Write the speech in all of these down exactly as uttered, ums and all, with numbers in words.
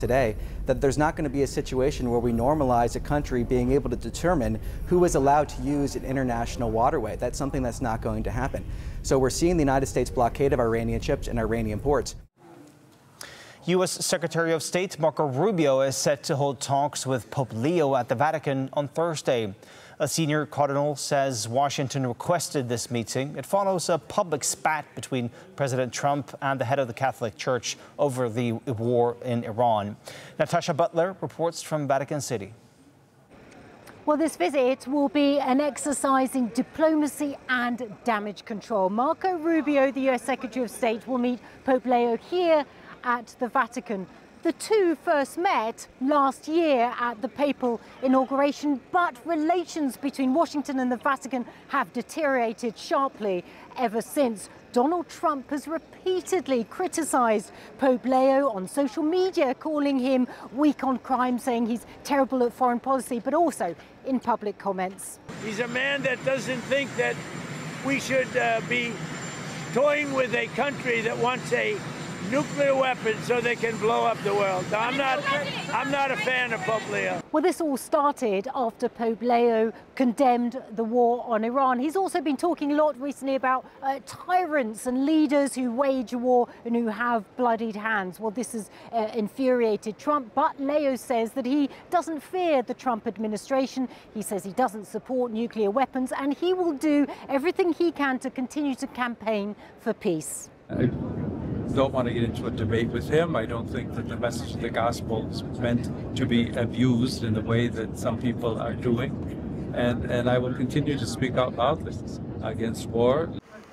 today, that there's not going to be a situation where we normalize a country being able to determine who is allowed to use an international waterway. That's something that's not going to happen. So we're seeing the United States blockade of Iranian ships and Iranian ports. U S Secretary of State Marco Rubio is set to hold talks with Pope Leo at the Vatican on Thursday. A senior cardinal says Washington requested this meeting. It follows a public spat between President Trump and the head of the Catholic Church over the war in Iran. Natasha Butler reports from Vatican City. Well, this visit will be an exercise in diplomacy and damage control. Marco Rubio, the U S Secretary of State, will meet Pope Leo here at the Vatican. The two first met last year at the papal inauguration, but relations between Washington and the Vatican have deteriorated sharply ever since. Donald Trump has repeatedly criticized Pope Leo on social media, calling him weak on crime, saying he's terrible at foreign policy, but also in public comments. He's a man that doesn't think that we should uh, be toying with a country that wants a nuclear weapons so they can blow up the world. I'm not, I'm not a fan of Pope Leo. Well, this all started after Pope Leo condemned the war on Iran. He's also been talking a lot recently about uh, tyrants and leaders who wage war and who have bloodied hands. Well, this has uh, infuriated Trump, but Leo says that he doesn't fear the Trump administration. He says he doesn't support nuclear weapons, and he will do everything he can to continue to campaign for peace. I don't want to get into a debate with him. I don't think that the message of the gospel is meant to be abused in the way that some people are doing. And, and I will continue to speak out loudly against war.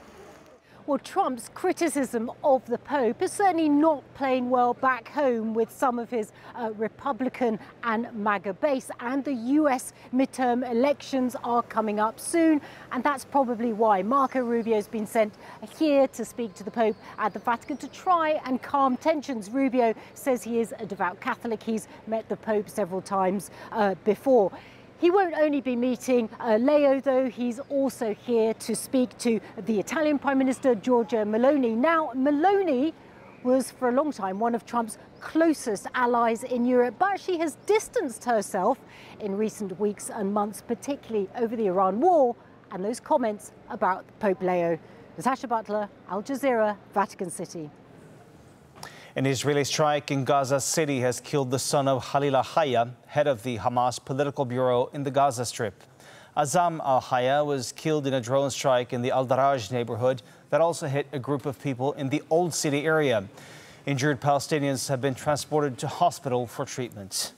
Well, Trump's criticism of the Pope is certainly not playing well back home with some of his uh, Republican and MAGA base. And the U S midterm elections are coming up soon. And that's probably why Marco Rubio has been sent here to speak to the Pope at the Vatican to try and calm tensions. Rubio says he is a devout Catholic. He's met the Pope several times uh, before. He won't only be meeting uh, Leo, though. He's also here to speak to the Italian Prime Minister, Giorgia Meloni. Now, Meloni was for a long time one of Trump's closest allies in Europe, but she has distanced herself in recent weeks and months, particularly over the Iran war and those comments about Pope Leo. Natasha Butler, Al Jazeera, Vatican City. An Israeli strike in Gaza City has killed the son of Khalil al-Hayya, head of the Hamas political bureau in the Gaza Strip. Azam al-Hayya was killed in a drone strike in the Al-Daraj neighborhood that also hit a group of people in the Old City area. Injured Palestinians have been transported to hospital for treatment.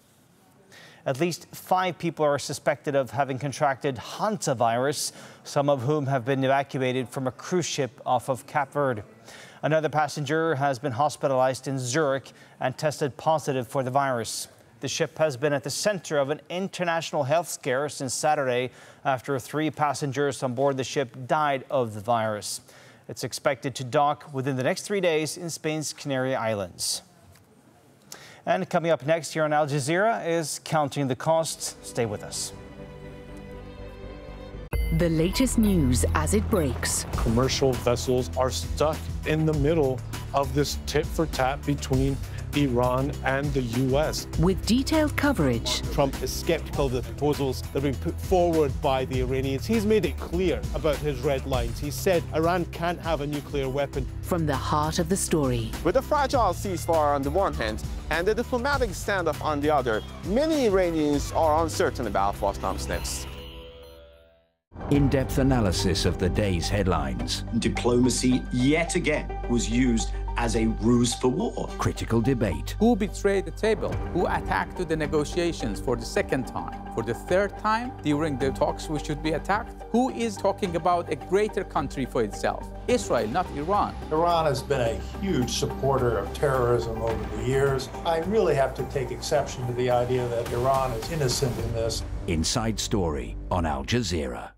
At least five people are suspected of having contracted hantavirus, some of whom have been evacuated from a cruise ship off of Cape Verde. Another passenger has been hospitalized in Zurich and tested positive for the virus. The ship has been at the center of an international health scare since Saturday after three passengers on board the ship died of the virus. It's expected to dock within the next three days in Spain's Canary Islands. And coming up next here on Al Jazeera is Counting the Costs. Stay with us. The latest news as it breaks. Commercial vessels are stuck in the middle of this tit-for-tat between Iran and the U S. With detailed coverage. Trump is skeptical of the proposals that have been put forward by the Iranians. He's made it clear about his red lines. He said Iran can't have a nuclear weapon. From the heart of the story. With a fragile ceasefire on the one hand and a diplomatic standoff on the other, many Iranians are uncertain about what comes next. In-depth analysis of the day's headlines. Diplomacy, yet again, was used as a ruse for war. Critical debate. Who betrayed the table? Who attacked the negotiations for the second time? For the third time during the talks we should be attacked? Who is talking about a greater country for itself? Israel, not Iran. Iran has been a huge supporter of terrorism over the years. I really have to take exception to the idea that Iran is innocent in this. Inside Story on Al Jazeera.